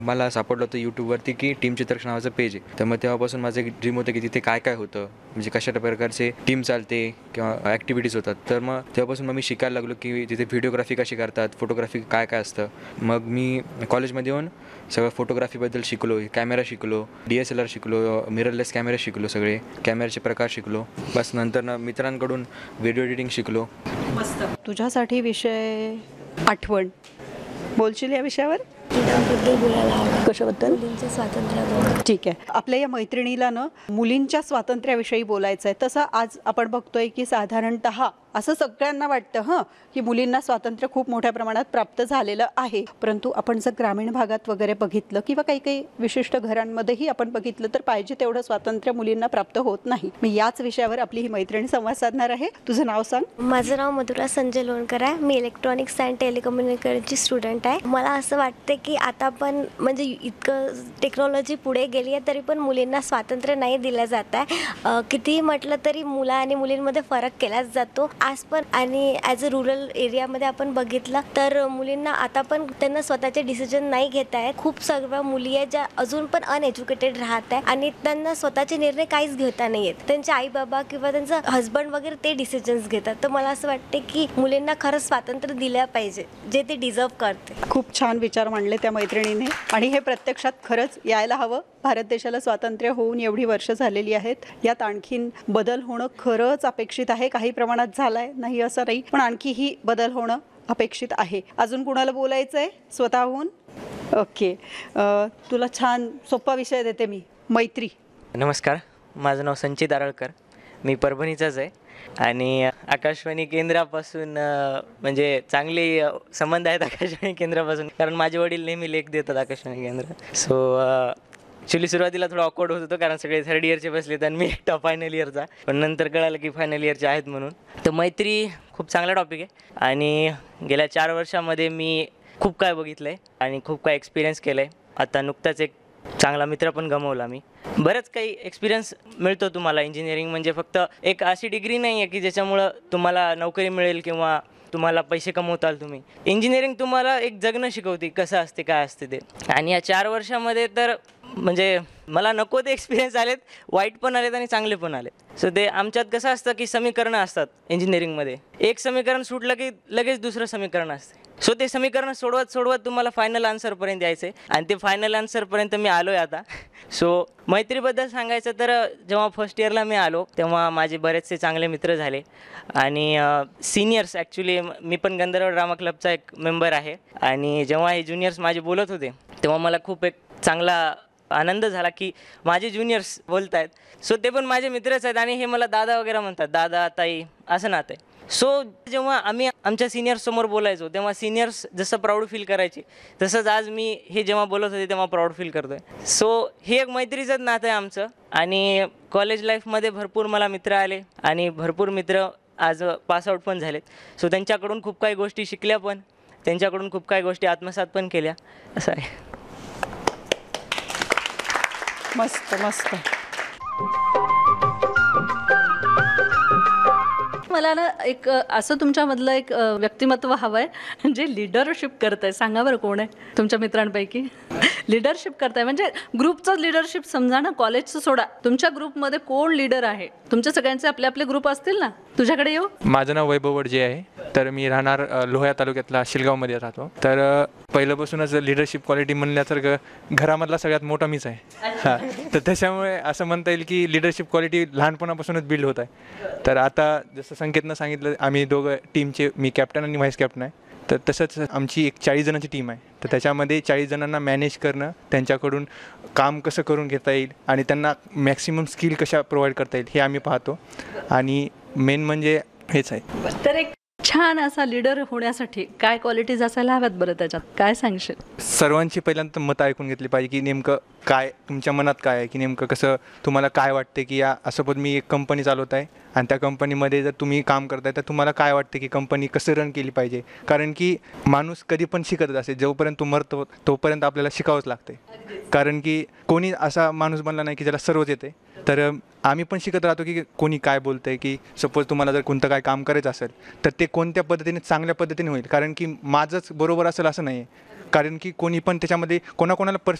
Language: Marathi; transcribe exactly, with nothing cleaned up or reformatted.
मला सापडलं होतं यूट्यूबवरती की टीम चित्ररक्षण नावाचं पेज आहे. तर मग तेव्हापासून माझं एक ड्रीम होतं की तिथे काय काय होतं, म्हणजे कशा प्रकारचे टीम चालते किंवा ॲक्टिव्हिटीज होतात. तर मग तेव्हापासून मग मी शिकायला लागलो की तिथे व्हिडिओग्राफी कशी करतात, फोटोग्राफी काय काय असतं. मग मी कॉलेजमध्ये येऊन सगळं फोटोग्राफीबद्दल शिकलो, कॅमेरा शिकलो, डी एस एल आर शिकलो, मिररलेस कॅमेरा शिकलो, सगळे कॅमेऱ्याचे प्रकार शिकलो. बस नंतर ना मित्रांकडून व्हिडिओ एडिटिंग शिकलो. मस्त. तुझ्यासाठी विषय आठवण बोलशील या विषयावर? बद्दल बोलायला आवडेल. कशाबद्दल? मुलींच्या स्वातंत्र्याबद्दल. ठीक आहे. आपल्या या मैत्रिणीला ना मुलींच्या स्वातंत्र्याविषयी बोलायचं आहे. तसं आज आपण बघतोय की साधारणतः असं सगळ्यांना वाटतं हं की मुलींना स्वातंत्र्य खूप मोठ्या प्रमाणात प्राप्त झालेलं आहे. परंतु आपण जर ग्रामीण भागात वगैरे बघितलं किंवा काही काही विशिष्ट घरांमध्येही आपण बघितलं तर पाहिजे तेवढं स्वातंत्र्य मुलींना प्राप्त होत नाही. मी याच विषयावर आपली ही मैत्रिणी संवाद साधणार आहे. तुझं नाव सांग. माझं नाव मधुरा संजय लोणकर आहे. मी इलेक्ट्रॉनिक्स अँड टेलिकम्युनिकेशनची स्टुडंट आहे. मला असं वाटतं की आता पण म्हणजे इतकं टेक्नॉलॉजी पुढे गेली आहे तरी पण मुलींना स्वातंत्र्य नाही दिलं जात आहे. कितीही म्हटलं तरी मुला आणि मुलींमध्ये फरक केलाच जातो आज पण. आणि ॲज अ रुरल एरियामध्ये आपण बघितलं तर मुलींना आता पण त्यांना स्वतःचे डिसिजन नाही घेता आहे. खूप सर्व मुली आहेत ज्या अजून पण अनएज्युकेटेड राहत आहे आणि त्यांना स्वतःचे निर्णय काहीच घेता नाही येत. त्यांचे आई बाबा किंवा त्यांचं हजबंड वगैरे ते डिसिजन्स घेतात. तर मला असं वाटते की मुलींना खरंच स्वातंत्र्य दिलं पाहिजे जे ते डिझर्व करते. खूप छान विचार मांडले त्या मैत्रिणीने आणि हे प्रत्यक्षात खरंच यायला हवं. भारत देशाला स्वातंत्र्य होऊन एवढी वर्ष झालेली आहेत. यात आणखीन बदल होणं खरंच अपेक्षित आहे. काही प्रमाणात झालंय नाही असं नाही, पण आणखीही बदल होणं अपेक्षित आहे. अजून कुणाला बोलायचं आहे स्वतःहून? ओके. तुला छान सोपा विषय देते मी, मैत्री. नमस्कार, माझं नाव संचित आरळकर. मी परभणीचाच आहे आणि आकाशवाणी केंद्रापासून म्हणजे चांगले संबंध आहेत आकाशवाणी केंद्रापासून, कारण माझे वडील नेहमी लेख देतात आकाशवाणी केंद्र. सो ॲक्च्युली सुरुवातीला थोडं ऑकवर्ड होत होतं कारण सगळे थर्ड इयरचे बसलेत आणि मी एकटा फायनल इयरचा, पण नंतर कळालं की फायनल इयरचे आहेत म्हणून. तर मैत्री खूप चांगला टॉपिक आहे आणि गेल्या चार वर्षामध्ये मी खूप काय बघितलं आहे आणि खूप काय एक्सपिरियन्स केलं आहे. आता नुकताच एक चांगला मित्र पण गमावला मी. बरंच काही एक्सपिरियन्स मिळतो तुम्हाला. इंजिनिअरिंग म्हणजे फक्त एक अशी डिग्री नाही आहे की ज्याच्यामुळं तुम्हाला नोकरी मिळेल किंवा तुम्हाला पैसे कमवताल तुम्ही. इंजिनिअरिंग तुम्हाला एक जगणं शिकवते, कसं असते काय असते ते. आणि या चार वर्षामध्ये तर म्हणजे मला नको ते एक्सपिरियन्स आलेत, वाईट पण आलेत आणि चांगले पण आलेत. सो ते आमच्यात कसं असतं की समीकरणं असतात इंजिनिअरिंगमध्ये. एक समीकरण सुटलं की लगेच दुसरं समीकरण असते. सो ते समीकरण सोडवत सोडवत तुम्हाला फायनल आन्सरपर्यंत यायचं आहे आणि ते फायनल आन्सरपर्यंत मी आलो आहे आता. सो मैत्रीबद्दल सांगायचं तर जेव्हा फर्स्ट इयरला मी आलो तेव्हा माझे बरेचसे चांगले मित्र झाले आणि सिनियर्स, ॲक्च्युली मी पण गंधर्व ड्रामा क्लबचा एक मेंबर आहे आणि जेव्हा हे ज्युनियर्स माझे बोलत होते तेव्हा मला खूप एक चांगला आनंद झाला की माझे ज्युनियर्स बोलत आहेत. सो ते पण माझे मित्रच आहेत आणि हे मला दादा वगैरे म्हणतात, दादा ताई असं नातं आहे. सो जेव्हा आम्ही आमच्या सिनियर्ससमोर बोलायचो तेव्हा सिनियर्स जसं प्राऊड फील करायचे तसंच आज मी हे जेव्हा बोलत होते तेव्हा प्राऊड फील करतो आहे. सो हे एक मैत्रीचंच नातं आहे आमचं. आणि कॉलेज लाईफमध्ये भरपूर मला मित्र आले आणि भरपूर मित्र आज पासआउट पण झालेत. सो त्यांच्याकडून खूप काही गोष्टी शिकल्या पण, त्यांच्याकडून खूप काही गोष्टी आत्मसात पण केल्या, असं आहे. मस्त मस्त. मला ना एक असं तुमच्यामधलं एक व्यक्तिमत्व हवं आहे जे लिडरशिप करत आहे. सांगा बरं कोण आहे तुमच्या मित्रांपैकी लिडरशिप करताय? म्हणजे ग्रुपचं लिडरशिप समजा ना, कॉलेजचं सोडा, तुमच्या ग्रुपमध्ये कोण लिडर आहे? तुमच्या सगळ्यांचे आपले आपले ग्रुप असतील ना. तुझ्याकडे येऊ. माझं नाव वैभव वडजे आहे. तर मी राहणार लोह्या तालुक्यातला शिलगावमध्ये राहतो. तर पहिल्यापासूनच लिडरशिप क्वालिटी म्हणल्या तर घरामधला सगळ्यात मोठा मीच आहे. हां, तर त्याच्यामुळे असं म्हणता येईल की लिडरशिप क्वालिटी लहानपणापासूनच बिल्ड होत आहे. तर आता जसं संकेतनं सांगितलं, आम्ही दोघं टीमचे, मी कॅप्टन आणि व्हाईस कॅप्टन आहे. तर तसंच आमची एक चाळीस जणांची टीम आहे. तर त्याच्यामध्ये चाळीस जणांना मॅनेज करणं, त्यांच्याकडून काम कसं करून घेता येईल आणि त्यांना मॅक्सिमम स्किल कशा प्रोव्हाइड करता येईल हे आम्ही पाहतो. आणि मेन म्हणजे हेच आहे. तर एक छान असा लीडर होण्यासाठी काय क्वालिटीज असायला हव्यात बरं, त्याच्यात काय सांगशील? सर्वांची पहिल्यांदा मतं ऐकून घेतली पाहिजे की नेमकं काय तुमच्या मनात काय आहे, की नेमकं कसं तुम्हाला काय वाटते की या असं पण मी एक कंपनी चालवत आहे आणि त्या कंपनीमध्ये जर तुम्ही काम करताय तर तुम्हाला काय वाटते की कंपनी कसं रन केली पाहिजे. कारण की माणूस कधी पण शिकतच असेल, जोपर्यंत तो मरतो तोपर्यंत आपल्याला शिकावंच लागते. कारण की कोणी असा माणूस बनला नाही की ज्याला सर्वच येते. तर आम्ही पण शिकत राहतो की कोणी काय बोलतं आहे, की सपोज तुम्हाला जर कोणतं काय काम करायचं असेल तर ते कोणत्या पद्धतीने चांगल्या पद्धतीने होईल. कारण की माझंच बरोबर असेल असं नाही आहे, कारण की कोणी पण त्याच्यामध्ये कोणाकोणाला